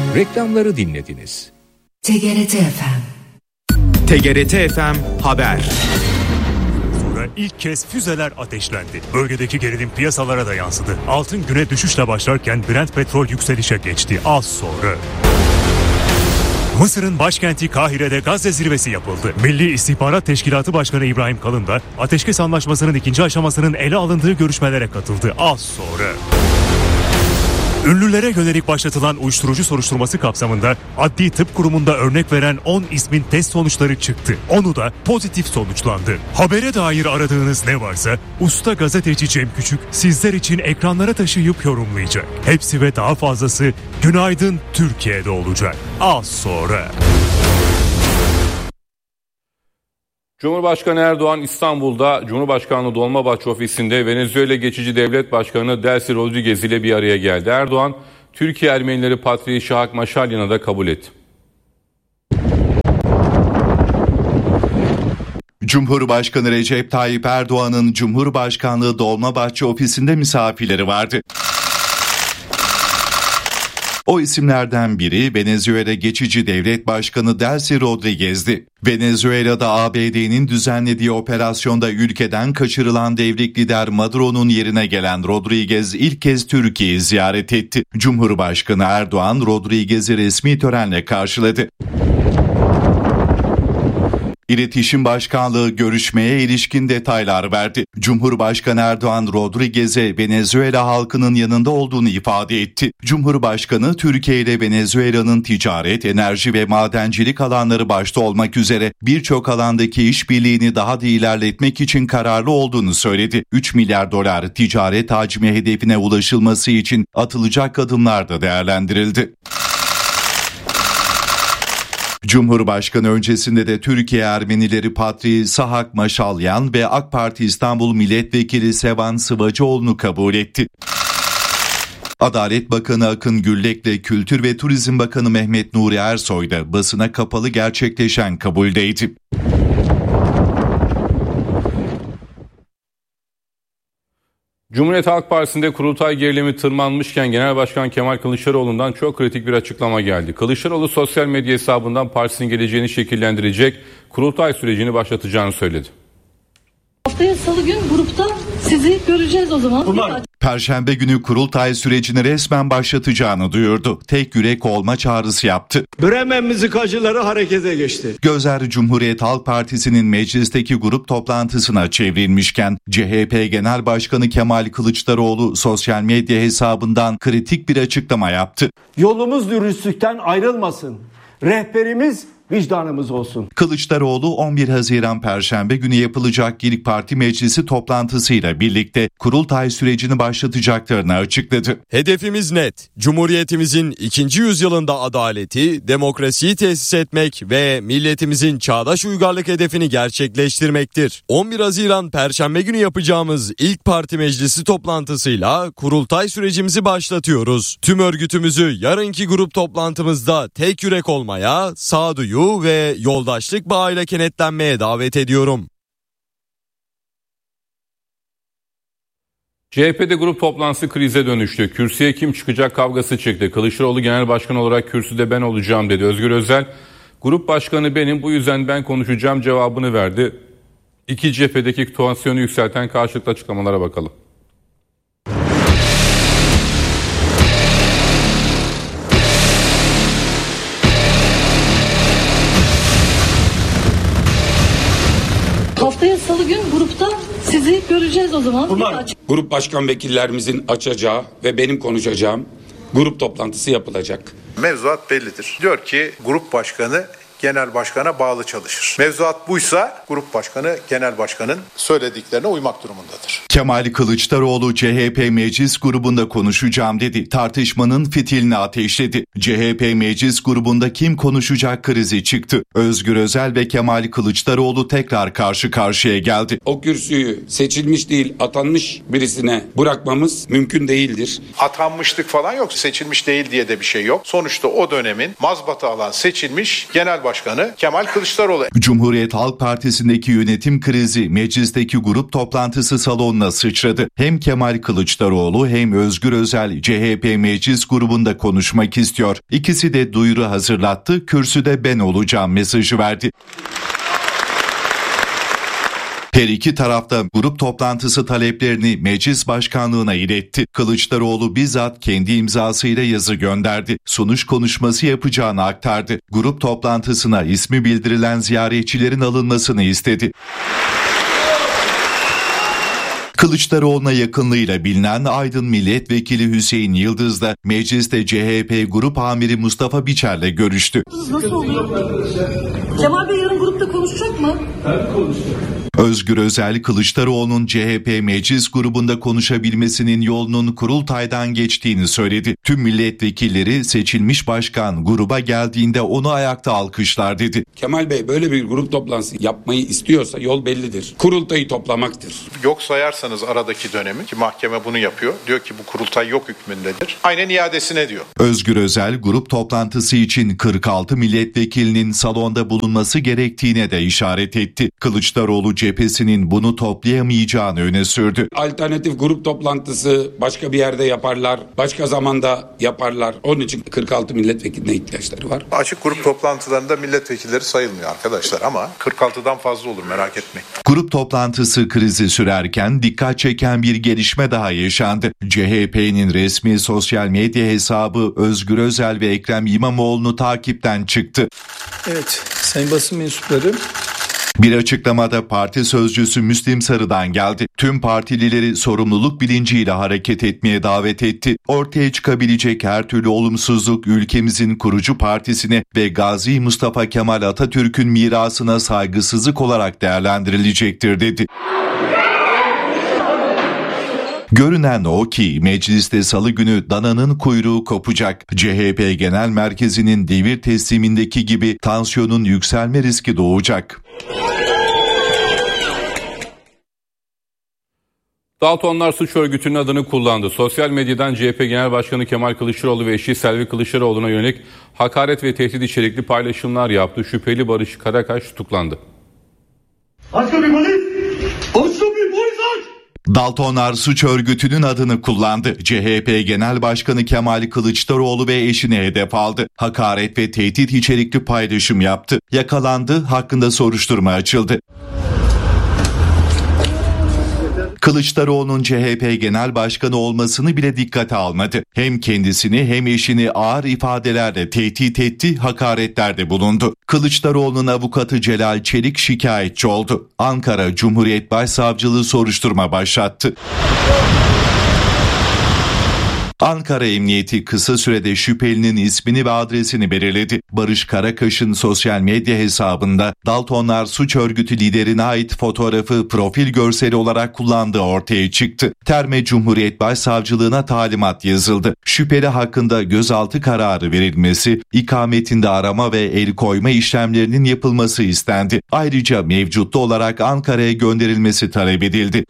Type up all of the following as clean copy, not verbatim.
Reklamları dinlediniz. TGRT FM. TGRT FM Haber. Sonra ilk kez füzeler ateşlendi. Bölgedeki gerilim piyasalara da yansıdı. Altın güne düşüşle başlarken Brent petrol yükselişe geçti az sonra. Mısır'ın başkenti Kahire'de Gazze zirvesi yapıldı. Milli İstihbarat Teşkilatı Başkanı İbrahim Kalın da ateşkes anlaşmasının ikinci aşamasının ele alındığı görüşmelere katıldı az sonra. Ünlülere yönelik başlatılan uyuşturucu soruşturması kapsamında Adli Tıp Kurumu'nda örnek veren 10 ismin test sonuçları çıktı. Onu da pozitif sonuçlandı. Habere dair aradığınız ne varsa usta gazeteci Cem Küçük sizler için ekranlara taşıyıp yorumlayacak. Hepsi ve daha fazlası Günaydın Türkiye'de olacak. Az sonra. Cumhurbaşkanı Erdoğan İstanbul'da Cumhurbaşkanlığı Dolmabahçe ofisinde Venezuela geçici devlet başkanı Delcy Rodriguez ile bir araya geldi. Erdoğan, Türkiye Ermenileri Patriği Şahak Maşalyan'ı da kabul etti. Cumhurbaşkanı Recep Tayyip Erdoğan'ın Cumhurbaşkanlığı Dolmabahçe ofisinde misafirleri vardı. O isimlerden biri Venezuela geçici devlet başkanı Delcy Rodriguez'di. Venezuela'da ABD'nin düzenlediği operasyonda ülkeden kaçırılan devrik lider Maduro'nun yerine gelen Rodriguez ilk kez Türkiye'yi ziyaret etti. Cumhurbaşkanı Erdoğan Rodriguez'i resmi törenle karşıladı. İletişim Başkanlığı görüşmeye ilişkin detaylar verdi. Cumhurbaşkanı Erdoğan Rodriguez'e Venezuela halkının yanında olduğunu ifade etti. Cumhurbaşkanı Türkiye ile Venezuela'nın ticaret, enerji ve madencilik alanları başta olmak üzere birçok alandaki işbirliğini daha da ilerletmek için kararlı olduğunu söyledi. 3 milyar dolar ticaret hacmi hedefine ulaşılması için atılacak adımlar da değerlendirildi. Cumhurbaşkanı öncesinde de Türkiye Ermenileri Patriği Şahak Maşalyan ve AK Parti İstanbul Milletvekili Sevan Sıvacıoğlu'nu kabul etti. Adalet Bakanı Akın Güllek'le Kültür ve Turizm Bakanı Mehmet Nuri Ersoy da basına kapalı gerçekleşen kabuldeydi. Cumhuriyet Halk Partisi'nde kurultay gerilimi tırmanmışken Genel Başkan Kemal Kılıçdaroğlu'ndan çok kritik bir açıklama geldi. Kılıçdaroğlu sosyal medya hesabından partisinin geleceğini şekillendirecek kurultay sürecini başlatacağını söyledi. Haftaya Salı gün grupta sizi göreceğiz o zaman. Perşembe günü kurultay sürecini resmen başlatacağını duyurdu. Tek yürek olma çağrısı yaptı. Bremen müzikacıları harekete geçti. Gözler Cumhuriyet Halk Partisi'nin meclisteki grup toplantısına çevrilmişken CHP Genel Başkanı Kemal Kılıçdaroğlu sosyal medya hesabından kritik bir açıklama yaptı. Yolumuz dürüstlükten ayrılmasın. Rehberimiz vicdanımız olsun. Kılıçdaroğlu 11 Haziran Perşembe günü yapılacak İlk Parti Meclisi toplantısıyla birlikte kurultay sürecini başlatacaklarını açıkladı. Hedefimiz net. Cumhuriyetimizin 2. yüzyılında adaleti, demokrasiyi tesis etmek ve milletimizin çağdaş uygarlık hedefini gerçekleştirmektir. 11 Haziran Perşembe günü yapacağımız İlk Parti Meclisi toplantısıyla kurultay sürecimizi başlatıyoruz. Tüm örgütümüzü yarınki grup toplantımızda tek yürek olmaya, sağduyu ve yoldaşlık bağıyla kenetlenmeye davet ediyorum. CHP'de grup toplantısı krize dönüştü. Kürsüye kim çıkacak kavgası çıktı. Kılıçdaroğlu genel başkan olarak kürsüde ben olacağım dedi. Özgür Özel, grup başkanı benim, bu yüzden ben konuşacağım cevabını verdi. İki cephedeki tansiyonu yükselten karşılıklı açıklamalara bakalım. Haftaya Salı gün grupta sizi göreceğiz o zaman. Grup başkan vekillerimizin açacağı ve benim konuşacağım grup toplantısı yapılacak. Mevzuat bellidir. Diyor ki grup başkanı genel başkana bağlı çalışır. Mevzuat buysa grup başkanı genel başkanın söylediklerine uymak durumundadır. Kemal Kılıçdaroğlu CHP meclis grubunda konuşacağım dedi. Tartışmanın fitilini ateşledi. CHP meclis grubunda kim konuşacak krizi çıktı. Özgür Özel ve Kemal Kılıçdaroğlu tekrar karşı karşıya geldi. O kürsüyü seçilmiş değil atanmış birisine bırakmamız mümkün değildir. Atanmışlık falan yok, seçilmiş değil diye de bir şey yok. Sonuçta o dönemin mazbatı alan seçilmiş genel Başkanı Kemal Kılıçdaroğlu. Cumhuriyet Halk Partisi'ndeki yönetim krizi meclisteki grup toplantısı salonuna sıçradı. Hem Kemal Kılıçdaroğlu hem Özgür Özel CHP meclis grubunda konuşmak istiyor. İkisi de duyuru hazırlattı, kürsüde ben olacağım mesajı verdi. Her iki tarafta grup toplantısı taleplerini meclis başkanlığına iletti. Kılıçdaroğlu bizzat kendi imzasıyla yazı gönderdi. Sunuş konuşması yapacağını aktardı. Grup toplantısına ismi bildirilen ziyaretçilerin alınmasını istedi. Kılıçdaroğlu'na yakınlığıyla bilinen Aydın Milletvekili Hüseyin Yıldız da mecliste CHP Grup Amiri Mustafa Biçer'le görüştü. Nasıl oluyor? Kemal Bey yarın grupta konuşacak mı? Ben konuşacağım. Özgür Özel, Kılıçdaroğlu'nun CHP meclis grubunda konuşabilmesinin yolunun kurultaydan geçtiğini söyledi. Tüm milletvekilleri seçilmiş başkan gruba geldiğinde onu ayakta alkışlar dedi. Kemal Bey böyle bir grup toplantısı yapmayı istiyorsa yol bellidir. Kurultayı toplamaktır. Yok sayarsanız aradaki dönemi ki mahkeme bunu yapıyor. Diyor ki bu kurultay yok hükmündedir. Aynen iadesine diyor. Özgür Özel grup toplantısı için 46 milletvekilinin salonda bulunması gerektiğine de işaret etti. Kılıçdaroğlu cephesinin bunu toplayamayacağını öne sürdü. Alternatif grup toplantısı başka bir yerde yaparlar, başka zamanda yaparlar. Onun için 46 milletvekiline ihtiyaçları var. Açık grup toplantılarında milletvekilleri sayılmıyor arkadaşlar ama 46'dan fazla olur, merak etmeyin. Grup toplantısı krizi sürerken dikkat çeken bir gelişme daha yaşandı. CHP'nin resmi sosyal medya hesabı Özgür Özel ve Ekrem İmamoğlu'nu takipten çıktı. Evet, sayın basın mensupları. Bir açıklamada parti sözcüsü Müslim Sarı'dan geldi. Tüm partilileri sorumluluk bilinciyle hareket etmeye davet etti. Ortaya çıkabilecek her türlü olumsuzluk ülkemizin kurucu partisine ve Gazi Mustafa Kemal Atatürk'ün mirasına saygısızlık olarak değerlendirilecektir dedi. Görünen o ki mecliste salı günü dananın kuyruğu kopacak. CHP Genel Merkezi'nin devir teslimindeki gibi tansiyonun yükselme riski doğacak. Daltonlar suç örgütünün adını kullandı. Sosyal medyadan CHP Genel Başkanı Kemal Kılıçdaroğlu ve eşi Selvi Kılıçdaroğlu'na yönelik hakaret ve tehdit içerikli paylaşımlar yaptı. Şüpheli Barış Karakaş tutuklandı. Daltonlar suç örgütünün adını kullandı. CHP Genel Başkanı Kemal Kılıçdaroğlu ve eşini hedef aldı. Hakaret ve tehdit içerikli paylaşım yaptı. Yakalandı, hakkında soruşturma açıldı. Kılıçdaroğlu'nun CHP Genel Başkanı olmasını bile dikkate almadı. Hem kendisini hem eşini ağır ifadelerle tehdit etti, hakaretlerde bulundu. Kılıçdaroğlu'nun avukatı Celal Çelik şikayetçi oldu. Ankara Cumhuriyet Başsavcılığı soruşturma başlattı. Ankara Emniyeti kısa sürede şüphelinin ismini ve adresini belirledi. Barış Karakaş'ın sosyal medya hesabında Daltonlar suç örgütü liderine ait fotoğrafı profil görseli olarak kullandığı ortaya çıktı. Terme Cumhuriyet Başsavcılığına talimat yazıldı. Şüpheli hakkında gözaltı kararı verilmesi, ikametinde arama ve el koyma işlemlerinin yapılması istendi. Ayrıca mevcutlu olarak Ankara'ya gönderilmesi talep edildi.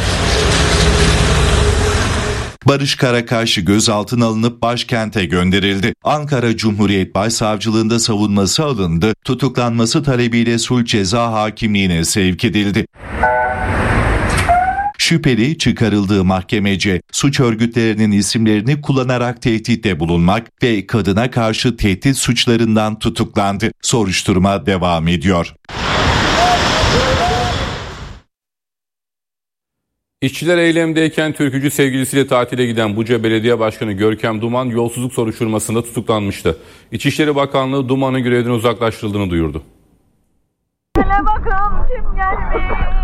Barış Karakaş gözaltına alınıp başkente gönderildi. Ankara Cumhuriyet Başsavcılığında savunması alındı. Tutuklanması talebiyle sulh ceza hakimliğine sevk edildi. Şüpheli çıkarıldığı mahkemece suç örgütlerinin isimlerini kullanarak tehditte bulunmak ve kadına karşı tehdit suçlarından tutuklandı. Soruşturma devam ediyor. İşçiler eylemdeyken türkücü sevgilisiyle tatile giden Buca Belediye Başkanı Görkem Duman yolsuzluk soruşturmasında tutuklanmıştı. İçişleri Bakanlığı Duman'ın görevden uzaklaştırıldığını duyurdu. Hele bakalım kim gelmiş,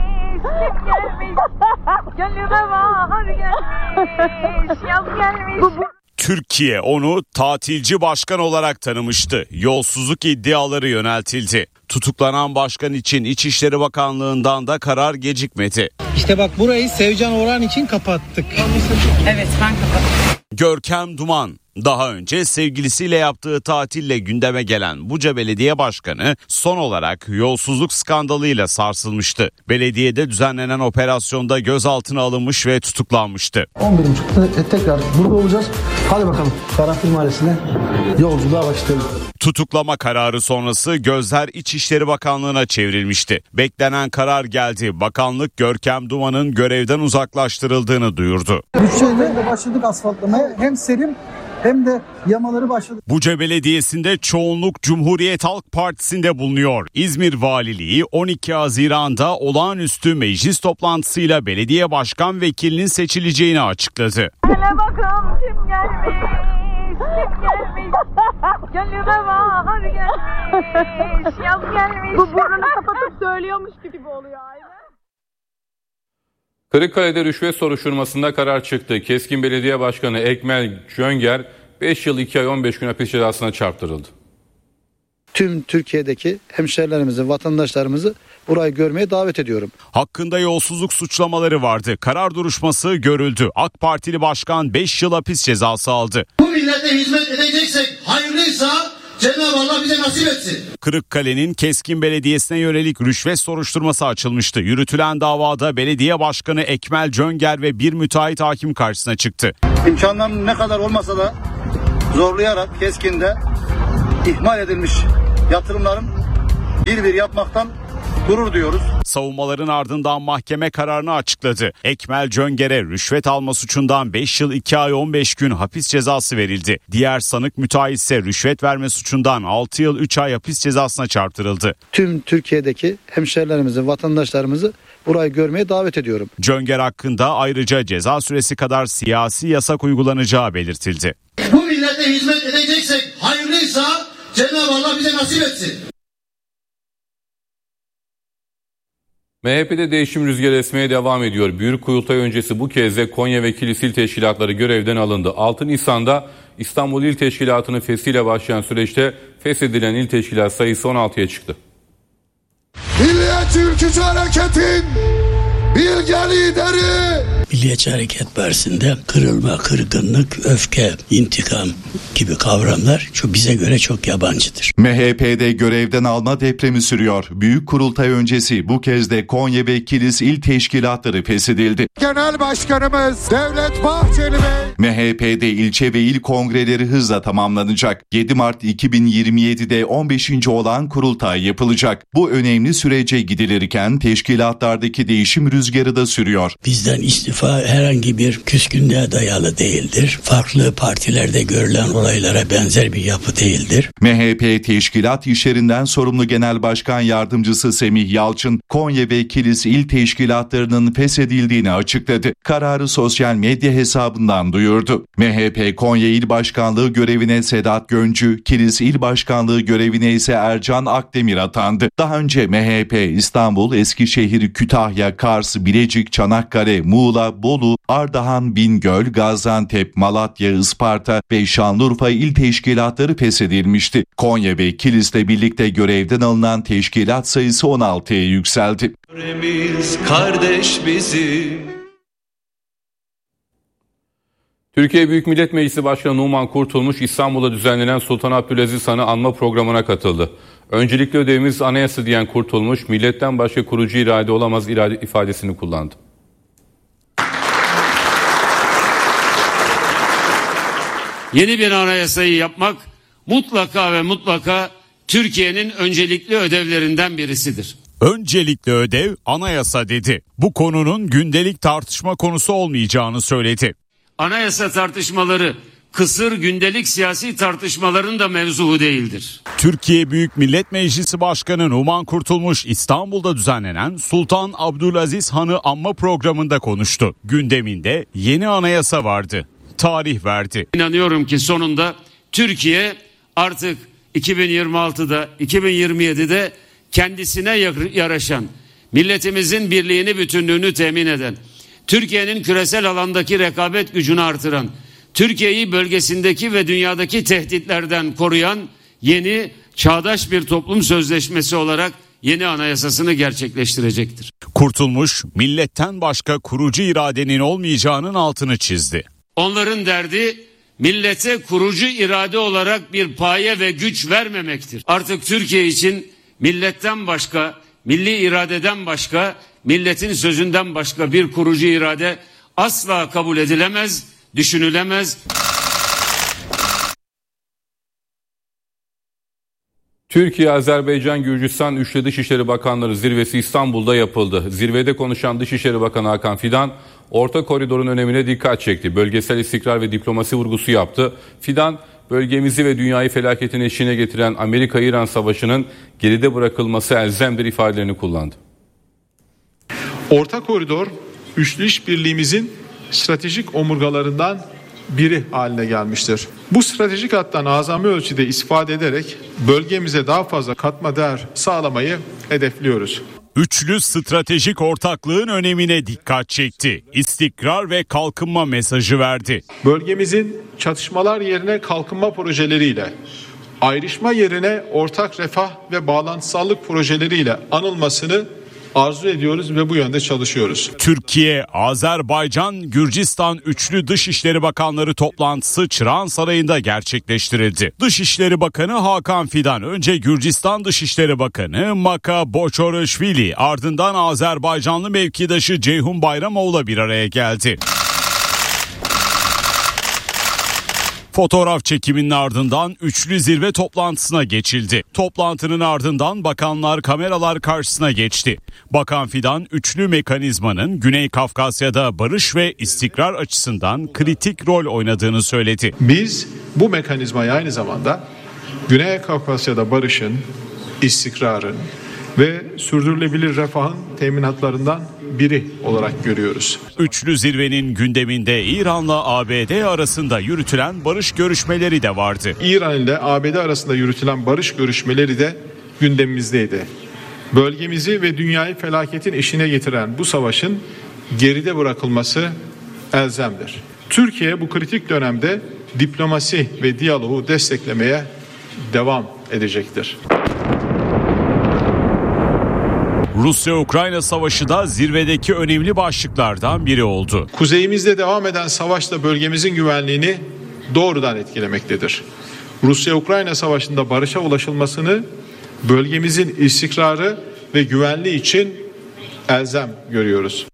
gönlüme bahar gelmiş, yaz gelmiş. Türkiye onu tatilci başkan olarak tanımıştı. Yolsuzluk iddiaları yöneltildi. Tutuklanan başkan için İçişleri Bakanlığı'ndan da karar gecikmedi. İşte bak burayı Sevcan Orhan için kapattık. Evet, ben kapattım. Görkem Duman Daha önce sevgilisiyle yaptığı tatille gündeme gelen Buca Belediye Başkanı son olarak yolsuzluk skandalıyla sarsılmıştı. Belediyede düzenlenen operasyonda gözaltına alınmış ve tutuklanmıştı. 11.30'da tekrar burada olacağız. Hadi bakalım Karanfil Mahallesi'ne yolculuğa başlayalım. Tutuklama kararı sonrası gözler İçişleri Bakanlığı'na çevrilmişti. Beklenen karar geldi. Bakanlık Görkem Duman'ın görevden uzaklaştırıldığını duyurdu. Bütçeyle başladık asfaltlamaya. Hem serim hem de yamaları başladı. Buca Belediyesi'nde çoğunluk Cumhuriyet Halk Partisi'nde bulunuyor. İzmir Valiliği 12 Haziran'da olağanüstü meclis toplantısıyla belediye başkan vekilinin seçileceğini açıkladı. Hele bakalım kim gelmiş, kim gelmiş. Gönlüme bahar gelmiş, yaz gelmiş. Bu burnunu kapatıp söylüyormuş gibi oluyor aynen. Kırıkkale'de rüşvet soruşturmasında karar çıktı. Keskin Belediye Başkanı Ekmel Cönger 5 yıl 2 ay 15 gün hapis cezasına çarptırıldı. Tüm Türkiye'deki hemşehrilerimizi, vatandaşlarımızı burayı görmeye davet ediyorum. Hakkında yolsuzluk suçlamaları vardı. Karar duruşması görüldü. AK Partili başkan 5 yıl hapis cezası aldı. Bu millete hizmet edeceksek hayırlıysa Cenab-ı Allah bize nasip etsin. Kırıkkale'nin Keskin Belediyesi'ne yönelik rüşvet soruşturması açılmıştı. Yürütülen davada belediye başkanı Ekmel Cönger ve bir müteahhit hakim karşısına çıktı. İmkanların ne kadar olmasa da zorlayarak Keskin'de ihmal edilmiş yatırımların bir yapmaktan gurur duyuyoruz. Savunmaların ardından mahkeme kararını açıkladı. Ekmel Cönger'e rüşvet alma suçundan 5 yıl 2 ay 15 gün hapis cezası verildi. Diğer sanık müteahhit ise rüşvet verme suçundan 6 yıl 3 ay hapis cezasına çarptırıldı. Tüm Türkiye'deki hemşehrilerimizi, vatandaşlarımızı burayı görmeye davet ediyorum. Cönger hakkında ayrıca ceza süresi kadar siyasi yasak uygulanacağı belirtildi. Bu millete hizmet edeceksek hayırlıysa Cenab-ı Allah bize nasip etsin. MHP'de değişim rüzgarı esmeye devam ediyor. Büyük kurultay öncesi bu kez de Konya ve Kilis İl Teşkilatları görevden alındı. 6 Nisan'da İstanbul İl Teşkilatı'nın feshiyle başlayan süreçte feshedilen il teşkilat sayısı 16'ya çıktı. Milliyetçi Ülkücü Hareket'in bilge lideri Milliyetçi Hareket Partisi'nde kırılma, kırgınlık, öfke, intikam gibi kavramlar bize göre çok yabancıdır. MHP'de görevden alma depremi sürüyor. Büyük kurultay öncesi bu kez de Konya ve Kilis İl Teşkilatları feshedildi. Genel Başkanımız Devlet Bahçeli Bey. MHP'de ilçe ve il kongreleri hızla tamamlanacak. 7 Mart 2027'de 15. olan kurultay yapılacak. Bu önemli sürece gidilirken teşkilatlardaki değişim rüzgarı da sürüyor. Bizden istifa herhangi bir küskünlüğe dayalı değildir. Farklı partilerde görülen olaylara benzer bir yapı değildir. MHP teşkilat işlerinden sorumlu Genel Başkan Yardımcısı Semih Yalçın, Konya ve Kilis İl Teşkilatlarının feshedildiğini açıkladı. Kararı sosyal medya hesabından duyurdu. MHP Konya İl Başkanlığı görevine Sedat Göncü, Kilis İl Başkanlığı görevine ise Ercan Akdemir atandı. Daha önce MHP İstanbul, Eskişehir, Kütahya, Kars, Bilecik, Çanakkale, Muğla, Bolu, Ardahan, Bingöl, Gaziantep, Malatya, Isparta ve Şanlıurfa il teşkilatları feshedilmişti. Konya ve Kilis'le birlikte görevden alınan teşkilat sayısı 16'ya yükseldi. Kardeş bizim. Türkiye Büyük Millet Meclisi Başkanı Numan Kurtulmuş İstanbul'da düzenlenen Sultan Abdülaziz Han'ı anma programına katıldı. Öncelikli ödevimiz anayasa diyen Kurtulmuş, milletten başka kurucu irade olamaz ifadesini kullandı. Yeni bir anayasayı yapmak mutlaka ve mutlaka Türkiye'nin öncelikli ödevlerinden birisidir. Öncelikli ödev anayasa dedi. Bu konunun gündelik tartışma konusu olmayacağını söyledi. Anayasa tartışmaları kısır gündelik siyasi tartışmaların da mevzuu değildir. Türkiye Büyük Millet Meclisi Başkanı Numan Kurtulmuş İstanbul'da düzenlenen Sultan Abdülaziz Han'ı anma programında konuştu. Gündeminde yeni anayasa vardı. Tarih verdi. İnanıyorum ki sonunda Türkiye artık 2026'da 2027'de kendisine yaraşan, milletimizin birliğini, bütünlüğünü temin eden, Türkiye'nin küresel alandaki rekabet gücünü artıran, Türkiye'yi bölgesindeki ve dünyadaki tehditlerden koruyan yeni çağdaş bir toplum sözleşmesi olarak yeni anayasasını gerçekleştirecektir. Kurtulmuş, milletten başka kurucu iradenin olmayacağının altını çizdi. Onların derdi millete kurucu irade olarak bir paye ve güç vermemektir. Artık Türkiye için milletten başka, milli iradeden başka, milletin sözünden başka bir kurucu irade asla kabul edilemez, düşünülemez. Türkiye, Azerbaycan, Gürcistan Üçlü Dışişleri Bakanları zirvesi İstanbul'da yapıldı. Zirvede konuşan Dışişleri Bakanı Hakan Fidan, Orta Koridor'un önemine dikkat çekti. Bölgesel istikrar ve diplomasi vurgusu yaptı. Fidan, bölgemizi ve dünyayı felaketin eşiğine getiren Amerika-İran savaşının geride bırakılması elzemdir ifadelerini kullandı. Orta Koridor, üçlü işbirliğimizin stratejik omurgalarından biri haline gelmiştir. Bu stratejik hattan azami ölçüde istifade ederek bölgemize daha fazla katma değer sağlamayı hedefliyoruz. Üçlü stratejik ortaklığın önemine dikkat çekti. İstikrar ve kalkınma mesajı verdi. Bölgemizin çatışmalar yerine kalkınma projeleriyle, ayrışma yerine ortak refah ve bağlantısallık projeleriyle anılmasını arzu ediyoruz ve bu yönde çalışıyoruz. Türkiye, Azerbaycan, Gürcistan Üçlü Dışişleri Bakanları toplantısı Çırağan Sarayı'nda gerçekleştirildi. Dışişleri Bakanı Hakan Fidan önce Gürcistan Dışişleri Bakanı Maka Boçorishvili, ardından Azerbaycanlı mevkidaşı Ceyhun Bayramoğlu'la bir araya geldi. Fotoğraf çekiminin ardından üçlü zirve toplantısına geçildi. Toplantının ardından bakanlar kameralar karşısına geçti. Bakan Fidan, üçlü mekanizmanın Güney Kafkasya'da barış ve istikrar açısından kritik rol oynadığını söyledi. Biz bu mekanizmayı aynı zamanda Güney Kafkasya'da barışın, istikrarın ve sürdürülebilir refahın teminatlarından biri olarak görüyoruz. Üçlü zirvenin gündeminde İran'la ABD arasında yürütülen barış görüşmeleri de vardı. İran ile ABD arasında yürütülen barış görüşmeleri de gündemimizdeydi. Bölgemizi ve dünyayı felaketin eşiğine getiren bu savaşın geride bırakılması elzemdir. Türkiye bu kritik dönemde diplomasi ve diyaloğu desteklemeye devam edecektir. Rusya-Ukrayna savaşı da zirvedeki önemli başlıklardan biri oldu. Kuzeyimizde devam eden savaş da bölgemizin güvenliğini doğrudan etkilemektedir. Rusya-Ukrayna savaşında barışa ulaşılmasını bölgemizin istikrarı ve güvenliği için elzem görüyoruz.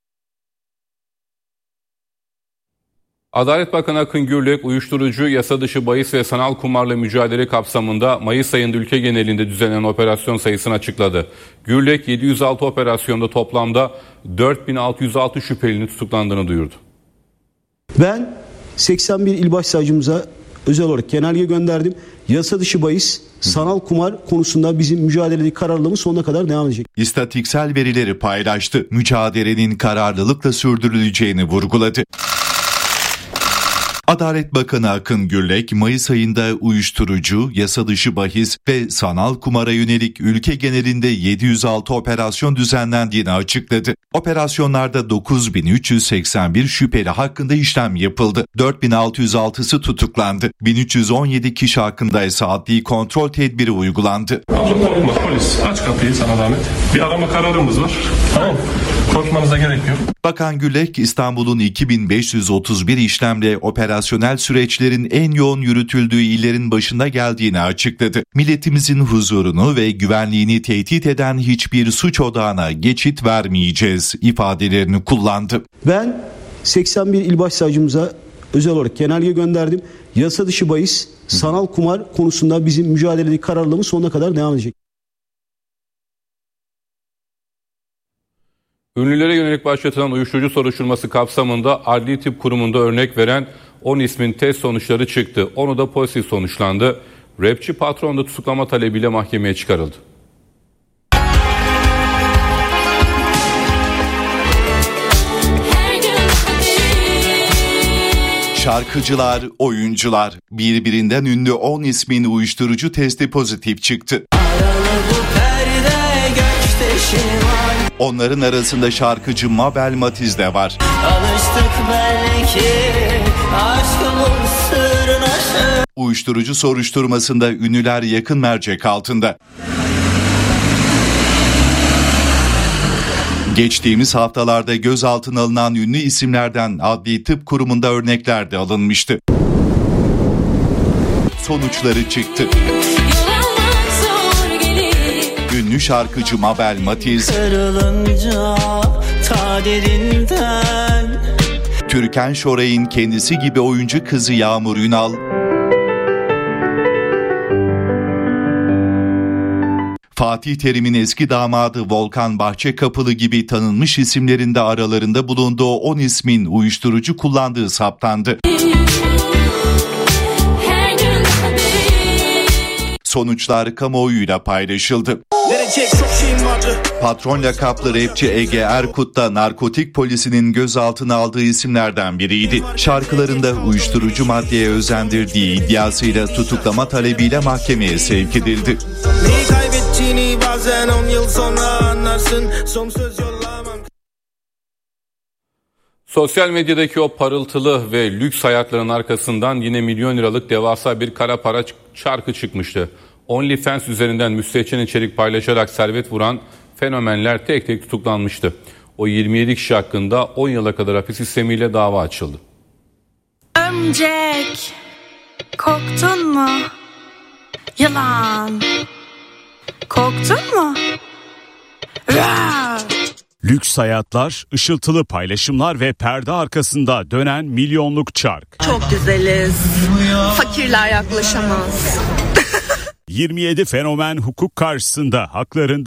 Adalet Bakanı Akın Gürlek, uyuşturucu, yasa dışı bahis ve sanal kumarla mücadele kapsamında Mayıs ayında ülke genelinde düzenlenen operasyon sayısını açıkladı. Gürlek, 706 operasyonda toplamda 4606 şüphelinin tutuklandığını duyurdu. Ben 81 il başsavcımıza özel olarak genelge gönderdim. Yasa dışı bahis, sanal kumar konusunda bizim mücadeledeki kararlılığımız sonuna kadar devam edecek. İstatistiksel verileri paylaştı. Mücadelenin kararlılıkla sürdürüleceğini vurguladı. Adalet Bakanı Akın Gürlek, Mayıs ayında uyuşturucu, yasa dışı bahis ve sanal kumara yönelik ülke genelinde 706 operasyon düzenlendiğini açıkladı. Operasyonlarda 9381 şüpheli hakkında işlem yapıldı. 4606'sı tutuklandı. 1317 kişi hakkında ise adli kontrol tedbiri uygulandı. Korkma polis, aç kapıyı sana zahmet. Bir arama kararımız var. Tamam. Korkmanıza gerek yok. Bakan Gürlek, İstanbul'un 2531 işlemle operasyonel süreçlerin en yoğun yürütüldüğü illerin başında geldiğini açıkladı. Milletimizin huzurunu ve güvenliğini tehdit eden hiçbir suç odağına geçit vermeyeceğiz ifadelerini kullandı. Ben 81 il başsavcımıza özel olarak genelge gönderdim. Yasa dışı bahis, sanal kumar konusunda bizim mücadeledeki kararlılığımız sonuna kadar devam edecek. Ünlülere yönelik başlatılan uyuşturucu soruşturması kapsamında Adli Tıp Kurumu'nda örnek veren 10 ismin test sonuçları çıktı. Onu da pozitif sonuçlandı. Rapçi patron da tutuklama talebiyle mahkemeye çıkarıldı. Şarkıcılar, oyuncular, birbirinden ünlü 10 ismin uyuşturucu testi pozitif çıktı. Onların arasında şarkıcı Mabel Matiz de var. Uyuşturucu soruşturmasında ünlüler yakın mercek altında. Geçtiğimiz haftalarda gözaltına alınan ünlü isimlerden Adli Tıp Kurumu'nda örnekler de alınmıştı. sonuçları çıktı. Ünlü şarkıcı Mabel Matiz, Türkan Şoray'ın kendisi gibi oyuncu kızı Yağmur Ünal, Fatih Terim'in eski damadı Volkan Bahçekapılı gibi tanınmış isimlerin de aralarında bulunduğu 10 ismin uyuşturucu kullandığı saptandı. Sonuçlar kamuoyuyla paylaşıldı. Patron lakaplı rapçi Ege Erkut da narkotik polisinin gözaltına aldığı isimlerden biriydi. Şarkılarında uyuşturucu maddeye özendirdiği iddiasıyla tutuklama talebiyle mahkemeye sevk edildi. Bazen 10 yıl sonra anlarsın, son söz yollamam. Sosyal medyadaki o parıltılı ve lüks hayatların arkasından yine milyon liralık devasa bir kara para çarkı çıkmıştı. OnlyFans üzerinden müstehcen içerik paylaşarak servet vuran fenomenler tek tek tutuklanmıştı. O 27 kişi hakkında 10 yıla kadar hapis sistemiyle dava açıldı. Ömcek, korktun mu? Yılan, korktun mu? Lüks hayatlar, ışıltılı paylaşımlar ve perde arkasında dönen milyonluk çark. Çok güzeliz. Fakirler yaklaşamaz. 27 fenomen hukuk karşısında haklarında